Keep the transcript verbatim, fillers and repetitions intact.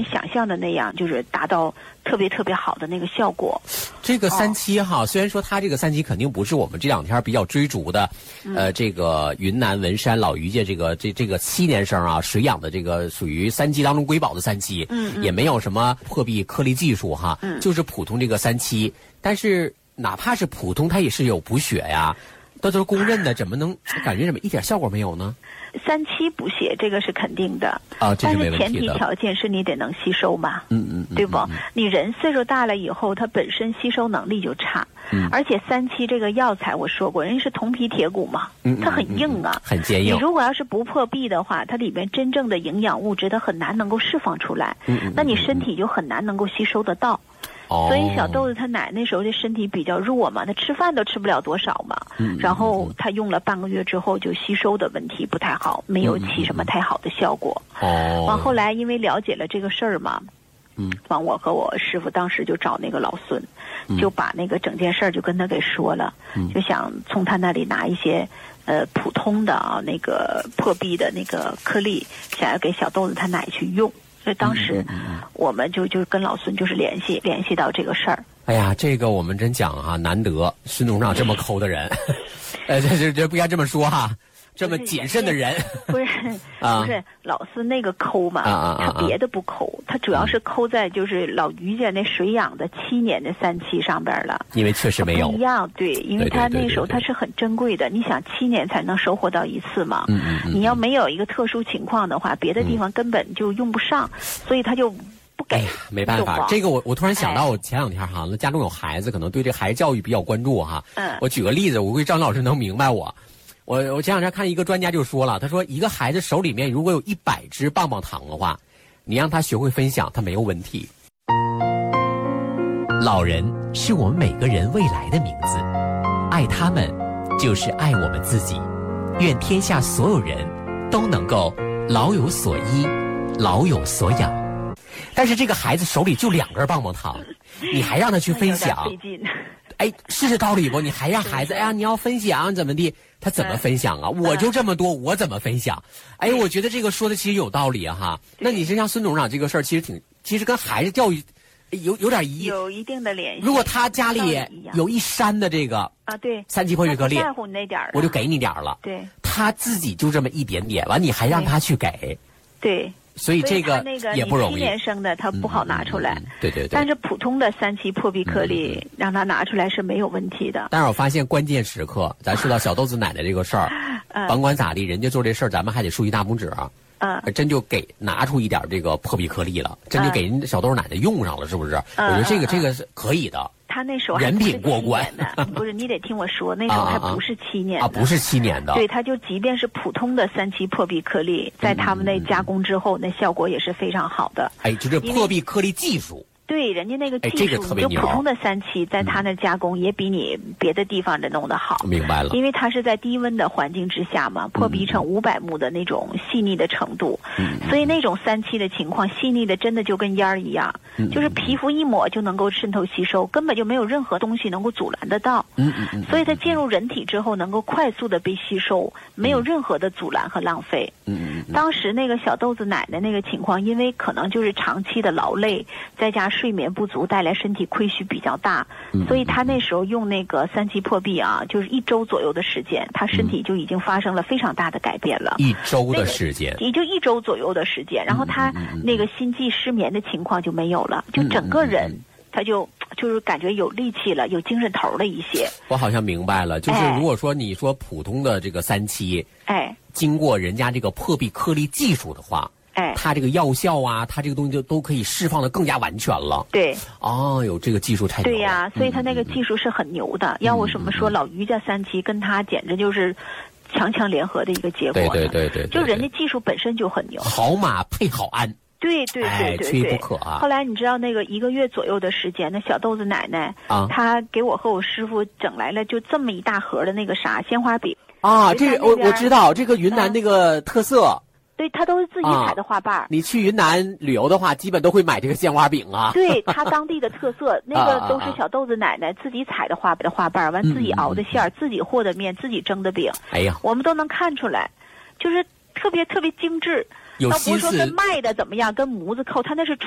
想象的那样，就是达到特别特别好的那个效果。 这个三七哈，哦、虽然说它这个三七肯定不是我们这两天比较追逐的，嗯、呃，这个云南文山老于家这个这这个七年生啊，水养的这个属于三七当中瑰宝的三七，嗯，嗯也没有什么破壁颗粒技术哈，嗯，就是普通这个三七，但是哪怕是普通，它也是有补血呀。这都是公认的，怎么能感觉怎么一点效果没有呢？ 三七补血这个是肯定的啊，这是没问题的。 但是前提条件是你得能吸收嘛， 嗯嗯， 对不？你人岁数大了以后，它本身吸收能力就差，嗯，而且三七这个药材我说过，人家是铜皮铁骨嘛，嗯，它很硬啊， 很坚硬。 你如果要是不破壁的话，它里面真正的营养物质它很难能够释放出来，嗯，那你身体就很难能够吸收得到。所以小豆子他奶那时候的身体比较弱嘛，他吃饭都吃不了多少嘛，嗯、然后他用了半个月之后就吸收的问题不太好，没有起什么太好的效果。哦，完后来因为了解了这个事儿嘛，嗯，完我和我师傅当时就找那个老孙，嗯、就把那个整件事儿就跟他给说了，嗯、就想从他那里拿一些呃普通的啊那个破壁的那个颗粒，想要给小豆子他奶去用。所以当时我们就就跟老孙就是联系联系到这个事儿。 哎呀，这个我们真讲哈、啊，难得孙董事长这么抠的人，呃，这这这不应该这么说哈。这么谨慎的人， 不是不是老孙那个抠嘛，啊、他别的不抠，他主要是抠在就是老于家那水养的七年的三七上边了。 因为确实没有不一样，对，因为他那时候他是很珍贵的，你想七年才能收获到一次嘛，嗯嗯嗯你要没有一个特殊情况的话，别的地方根本就用不上，嗯、所以他就不给。哎呀， 没办法，这个我我突然想到，我前两天哈，那家中有孩子，可能对这孩子教育比较关注哈。嗯，我举个例子，我估计张老师能明白我。我我前两天看一个专家就说了，他说一个孩子手里面如果有一百支棒棒糖的话，你让他学会分享，他没有问题。 老人是我们每个人未来的名字，爱他们就是爱我们自己。愿天下所有人都能够老有所依，老有所养。 但是这个孩子手里就两根棒棒糖，你还让他去分享，哎，是这道理不？你还让孩子，哎呀，你要分享怎么地？他怎么分享啊？嗯、我就这么多，我怎么分享？哎，我觉得这个说的其实有道理啊哈。那你就像孙董事长这个事儿，其实挺，其实跟孩子教育有有点一有一定的联系。 如果他家里有一山的这个啊，对， 三七破壁颗粒， 在乎你那点儿， 我就给你点儿了。 对， 他自己就这么一点点，完你还让他去给， 对。 所以这个也不容易。 七年生的他不好拿出来， 嗯嗯嗯、对对对。 但是普通的三七破壁颗粒、嗯、让他拿出来是没有问题的。 但是我发现关键时刻，咱说到小豆子奶奶这个事儿，嗯、甭管咋地，人家做这事儿，咱们还得竖一大拇指啊。嗯，真就给拿出一点这个破壁颗粒了，真就给人小豆奶奶用上了，是不是？嗯、我觉得这个、嗯、这个是可以的。 他那时候还人品过关的，不是你得听我说，那时候还不是七年的啊，不是七年的。 对，他就即便是普通的三七破壁颗粒，在他们那加工之后，嗯、那效果也是非常好的。 哎，就这破壁颗粒技术。 对，人家那个技术， 哎这个、特别就普通的三七，在他那加工也比你别的地方的弄得好。 明白了。 因为它是在低温的环境之下嘛，破壁成五百目的那种细腻的程度，嗯、所以那种三七的情况，细腻的真的就跟烟儿一样，嗯、就是皮肤一抹就能够渗透吸收，根本就没有任何东西能够阻拦得到。嗯嗯嗯。所以它进入人体之后，能够快速的被吸收，没有任何的阻拦和浪费。嗯嗯嗯。当时那个小豆子奶奶那个情况，因为可能就是长期的劳累，再加睡眠不足带来身体亏虚比较大，所以他那时候用那个三七破壁啊，就是一周左右的时间，他身体就已经发生了非常大的改变了。 一周的时间， 也就一周左右的时间，然后他那个心悸失眠的情况就没有了，就整个人他就就是感觉有力气了，有精神头了一些。 我好像明白了，就是如果说你说普通的这个三七，哎，经过人家这个破壁颗粒技术的话。哎，它这个药效啊，它这个东西就都可以释放的更加完全了。 对， 哦哟，这个技术太牛了。 对呀、啊，所以它那个技术是很牛的。嗯、要我什么说，老于家三七跟他简直就是强强联合的一个结果。 对对对 对, 对, 对， 就人家技术本身就很牛。 好马配好鞍。 对对对对对， 缺一不可啊！ 后来你知道那个一个月左右的时间，那小豆子奶奶啊，她给我和我师傅整来了就这么一大盒的那个啥鲜花饼啊，这我我知道这个云南那个特色。嗯对，他都是自己采的花瓣、啊。 你去云南旅游的话，基本都会买这个鲜花饼啊。 对，他当地的特色，那个都是小豆子奶奶自己采的花的花瓣，完自己熬的馅儿，嗯、自己和的面，自己蒸的饼。 哎呀， 我们都能看出来，就是特别特别精致。 有心思。 倒不是说跟卖的怎么样，跟模子扣，他那是。